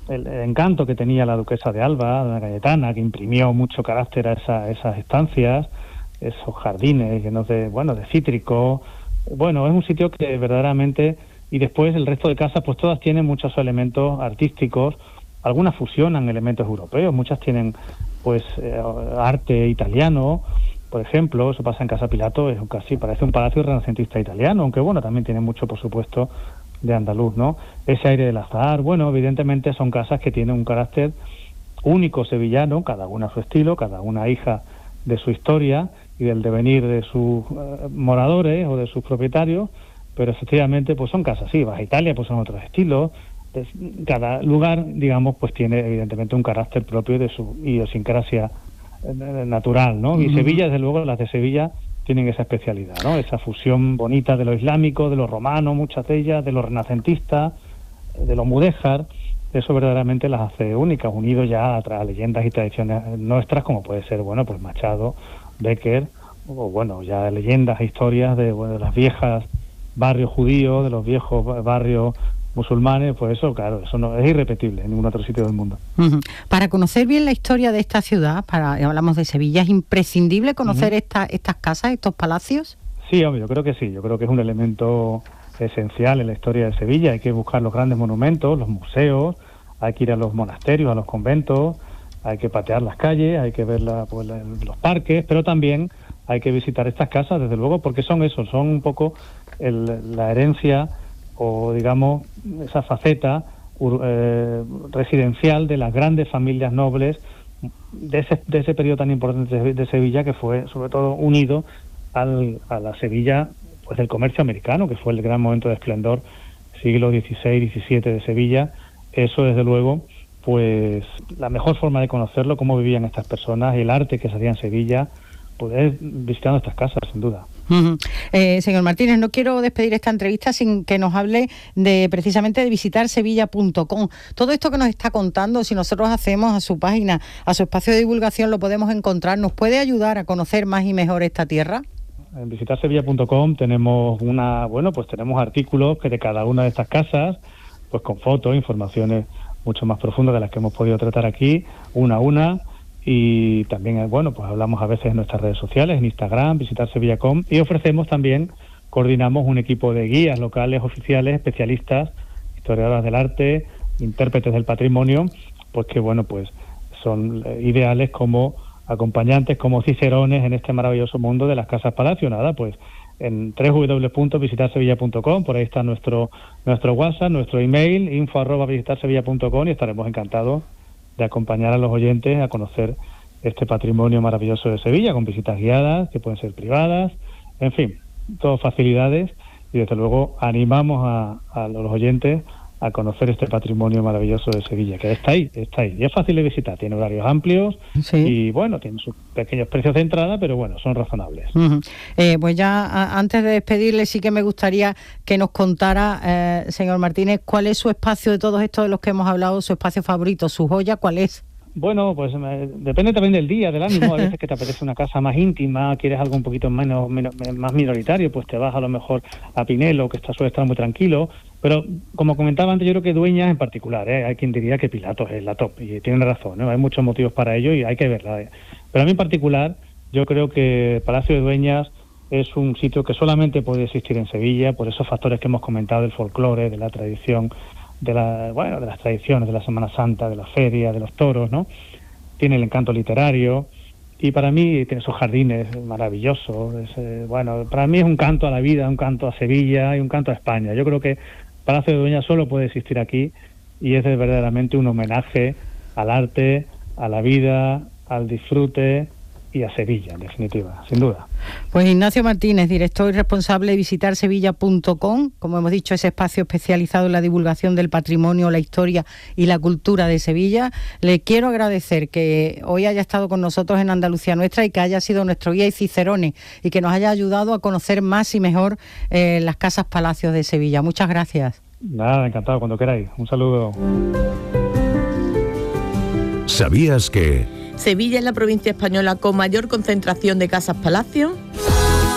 el encanto que tenía la duquesa de Alba, la Cayetana, que imprimió mucho carácter a esas estancias, esos jardines llenos de cítricos. Bueno, es un sitio que verdaderamente, y después el resto de casas, pues todas tienen muchos elementos artísticos, algunas fusionan elementos europeos, muchas tienen pues arte italiano, por ejemplo. Eso pasa en Casa Pilato, parece un palacio renacentista italiano, aunque bueno, también tiene mucho, por supuesto, de andaluz, ¿no? Ese aire del azahar, bueno, evidentemente son casas que tienen un carácter único sevillano, cada una a su estilo, cada una hija de su historia y del devenir de sus moradores o de sus propietarios, pero efectivamente pues son casas, sí, vas a Italia, pues son otros estilos. Cada lugar, digamos, pues tiene evidentemente un carácter propio de su idiosincrasia natural, ¿no? Y Sevilla, desde luego, las de Sevilla tienen esa especialidad, ¿no? Esa fusión bonita de lo islámico, de lo romano, muchas de ellas, de lo renacentista, de lo mudéjar. Eso verdaderamente las hace únicas, unido ya a leyendas y tradiciones nuestras, como puede ser, bueno, pues Machado, Bécquer, o bueno, ya leyendas e historias de las viejas barrios judíos, de los viejos barrios musulmanes. Pues eso, claro, eso no es irrepetible en ningún otro sitio del mundo. Para conocer bien la historia de esta ciudad, hablamos de Sevilla, ¿es imprescindible conocer estas casas, estos palacios? Sí, hombre, yo creo que sí, yo creo que es un elemento esencial en la historia de Sevilla. Hay que buscar los grandes monumentos, los museos, hay que ir a los monasterios, a los conventos, hay que patear las calles, hay que ver los parques, pero también hay que visitar estas casas, desde luego, porque son un poco la herencia, o digamos esa faceta residencial de las grandes familias nobles de ese periodo tan importante de Sevilla, que fue sobre todo unido a la Sevilla pues del comercio americano, que fue el gran momento de esplendor, siglo XVI, XVII de Sevilla. Eso desde luego, pues la mejor forma de conocerlo, cómo vivían estas personas, el arte que se hacía en Sevilla, pues es visitando estas casas, sin duda. Señor Martínez, no quiero despedir esta entrevista sin que nos hable precisamente de visitar sevilla.com. Todo esto que nos está contando, si nosotros hacemos a su página, a su espacio de divulgación, lo podemos encontrar. ¿Nos puede ayudar a conocer más y mejor esta tierra? En visitarsevilla.com tenemos tenemos artículos que de cada una de estas casas, pues con fotos, informaciones mucho más profundas de las que hemos podido tratar aquí, una a una. Y también, pues hablamos a veces en nuestras redes sociales, en Instagram, visitarsevilla.com, y ofrecemos también, coordinamos un equipo de guías locales, oficiales, especialistas, historiadoras del arte, intérpretes del patrimonio, pues que pues son ideales como acompañantes, como cicerones en este maravilloso mundo de las casas palacio. Nada, pues en www.visitarsevilla.com, por ahí está nuestro WhatsApp, nuestro email, info@visitarsevilla.com, y estaremos encantados de acompañar a los oyentes a conocer este patrimonio maravilloso de Sevilla, con visitas guiadas, que pueden ser privadas, en fin, todas facilidades, y desde luego animamos a los oyentes a conocer este patrimonio maravilloso de Sevilla, que está ahí, y es fácil de visitar, tiene horarios amplios, sí. Y tiene sus pequeños precios de entrada, pero son razonables. Pues ya antes de despedirle, sí que me gustaría que nos contara, señor Martínez, cuál es su espacio de todos estos de los que hemos hablado, su espacio favorito, su joya, ¿cuál es? Bueno, pues depende también del día, del ánimo. A veces que te apetece una casa más íntima, quieres algo un poquito más minoritario, pues te vas a lo mejor a Pinelo, que suele estar muy tranquilo. Pero, como comentaba antes, yo creo que Dueñas en particular, hay quien diría que Pilatos es la top, y tiene razón, ¿no? Hay muchos motivos para ello y hay que verla. Pero a mí en particular, yo creo que Palacio de Dueñas es un sitio que solamente puede existir en Sevilla, por esos factores que hemos comentado del folclore, de la tradición, de las tradiciones de la Semana Santa, de la feria, de los toros, ¿no? Tiene el encanto literario, y para mí tiene esos jardines maravillosos. Para mí es un canto a la vida, un canto a Sevilla y un canto a España. Yo creo que Palacio de Dueñas solo puede existir aquí, y es verdaderamente un homenaje al arte, a la vida, al disfrute y a Sevilla, en definitiva, sin duda. Pues Ignacio Martínez, director y responsable de visitarsevilla.com, como hemos dicho, ese espacio especializado en la divulgación del patrimonio, la historia y la cultura de Sevilla. Le quiero agradecer que hoy haya estado con nosotros en Andalucía Nuestra y que haya sido nuestro guía y cicerone, y que nos haya ayudado a conocer más y mejor las casas palacios de Sevilla. Muchas gracias. Nada, encantado, cuando queráis. Un saludo. ¿Sabías que Sevilla es la provincia española con mayor concentración de casas palacio?